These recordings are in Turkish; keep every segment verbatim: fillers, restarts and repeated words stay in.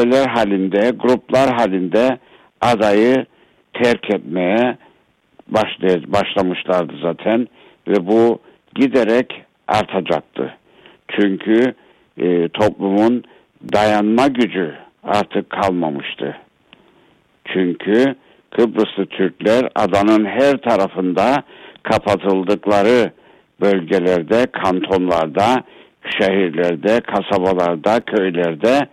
halinde, gruplar halinde adayı terk etmeye başlay- başlamışlardı zaten ve bu giderek artacaktı. Çünkü e, toplumun dayanma gücü artık kalmamıştı. Çünkü Kıbrıslı Türkler adanın her tarafında kapatıldıkları bölgelerde, kantonlarda, şehirlerde, kasabalarda, köylerde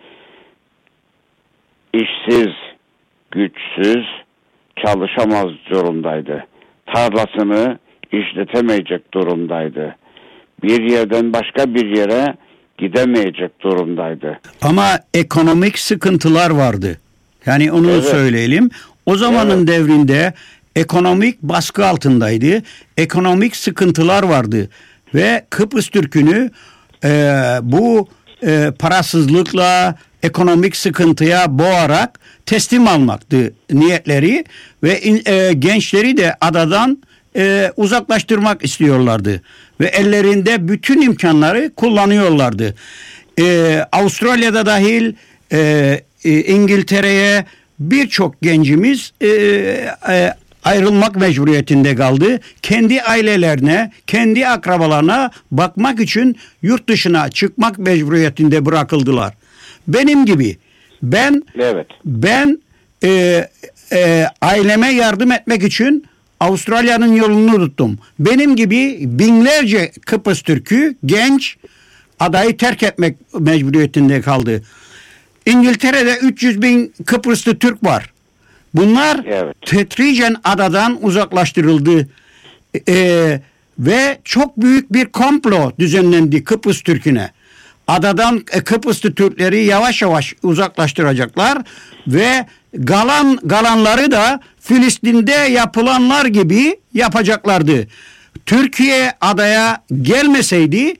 işsiz, güçsüz, çalışamaz durumdaydı. Tarlasını işletemeyecek durumdaydı. Bir yerden başka bir yere gidemeyecek durumdaydı. Ama ekonomik sıkıntılar vardı. Yani onu evet. söyleyelim. O zamanın evet. devrinde ekonomik baskı altındaydı. Ekonomik sıkıntılar vardı. Ve Kıbrıs Türk'ünü e, bu e, parasızlıkla, ekonomik sıkıntıya boğarak teslim almaktı niyetleri. Ve e, gençleri de adadan e, uzaklaştırmak istiyorlardı. Ve ellerinde bütün imkanları kullanıyorlardı. E, Avustralya'da dahil e, e, İngiltere'ye birçok gencimiz e, e, ayrılmak mecburiyetinde kaldı. Kendi ailelerine, kendi akrabalarına bakmak için yurt dışına çıkmak mecburiyetinde bırakıldılar. Benim gibi ben evet. ben e, e, aileme yardım etmek için Avustralya'nın yolunu tuttum. Benim gibi binlerce Kıbrıs Türk'ü genç adayı terk etmek mecburiyetinde kaldı. İngiltere'de üç yüz bin Kıbrıslı Türk var. Bunlar evet. tedricen adadan uzaklaştırıldı. Ee, ve çok büyük bir komplo düzenlendi Kıbrıs Türk'üne. Adadan Kıbrıslı Türkleri yavaş yavaş uzaklaştıracaklar ve galan galanları da Filistin'de yapılanlar gibi yapacaklardı. Türkiye adaya gelmeseydi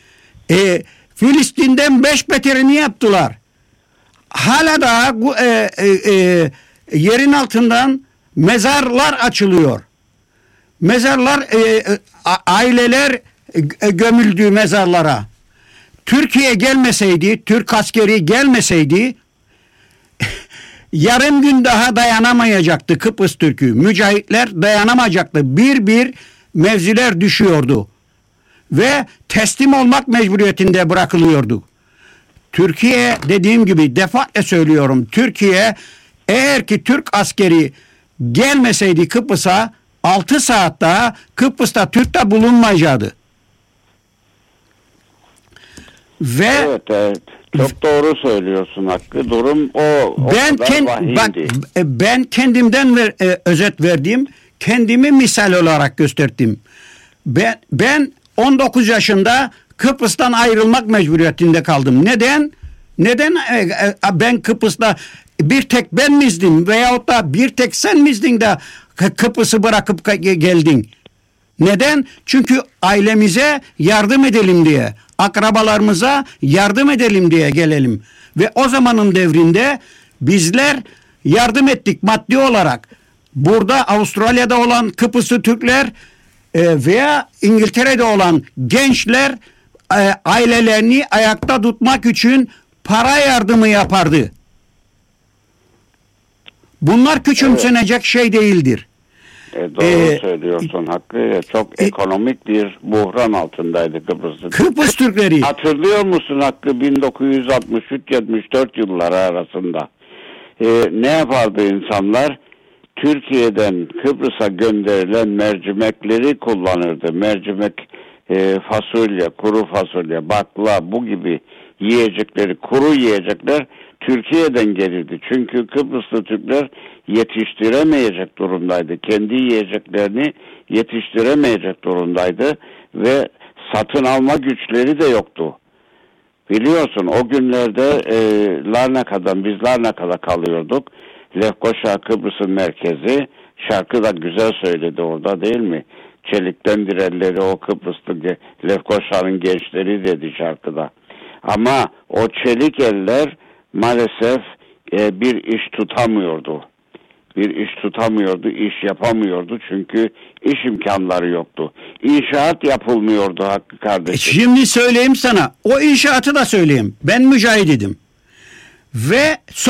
e, Filistin'den beş beterini yaptılar. Hala da e, e, e, yerin altından mezarlar açılıyor. Mezarlar e, aileler e, gömüldü mezarlara. Türkiye gelmeseydi, Türk askeri gelmeseydi yarım gün daha dayanamayacaktı Kıbrıs Türk'ü. Mücahitler dayanamayacaktı. Bir bir mevziler düşüyordu. Ve teslim olmak mecburiyetinde bırakılıyordu. Türkiye dediğim gibi defaatle söylüyorum. Türkiye eğer ki Türk askeri gelmeseydi Kıbrıs'a altı saat daha Kıbrıs'ta Türk de bulunmayacaktı. Ve evet, evet. Çok doğru söylüyorsun Hakkı. Durum o. o ben kend, bak, ben kendimden ver, e, özet verdim. Kendimi misal olarak gösterdim. Ben ben on dokuz yaşında Kıbrıs'tan ayrılmak mecburiyetinde kaldım. Neden? Neden e, e, ben Kıbrıs'ta bir tek ben mizdim veyahut da bir tek sen mizdin de Kıbrıs'ı bırakıp geldin? Neden? Çünkü ailemize yardım edelim diye, akrabalarımıza yardım edelim diye gelelim. Ve o zamanın devrinde bizler yardım ettik maddi olarak. Burada Avustralya'da olan Kıbrıslı Türkler e, veya İngiltere'de olan gençler e, ailelerini ayakta tutmak için para yardımı yapardı. Bunlar küçümsenecek evet. şey değildir. E, doğru ee, söylüyorsun Hakkı. Çok e, ekonomik bir buhran altındaydı Kıbrıs. Kıbrıs Türkleri. Hatırlıyor musun Hakkı bin dokuz yüz altmış üç yetmiş dört yılları arasında e, ne yapardı insanlar? Türkiye'den Kıbrıs'a gönderilen mercimekleri kullanırdı. Mercimek, e, fasulye, kuru fasulye, bakla bu gibi yiyecekleri, kuru yiyecekler Türkiye'den gelirdi. Çünkü Kıbrıslı Türkler yetiştiremeyecek durumdaydı. Kendi yiyeceklerini yetiştiremeyecek durumdaydı ve satın alma güçleri de yoktu. Biliyorsun o günlerde e, Larnaka'dan, biz Larnaka'da kalıyorduk. Lefkoşa Kıbrıs'ın merkezi. Şarkı da güzel söyledi orada değil mi? Çelikten direlleri o Kıbrıs'ta Lefkoşa'nın gençleri dedi şarkıda. Ama o çelik eller maalesef e, bir iş tutamıyordu. Bir iş tutamıyordu, iş yapamıyordu çünkü iş imkanları yoktu. İnşaat yapılmıyordu Hakkı kardeşim. Şimdi söyleyeyim sana, o inşaatı da söyleyeyim. Ben mücahididim. ve